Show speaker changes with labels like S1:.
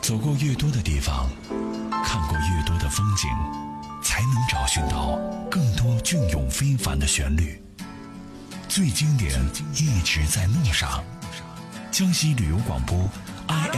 S1: 走过越多的地方，看过越多的风景，才能找寻到更多隽永非凡的旋律。最经典一直在路上。江西旅游广播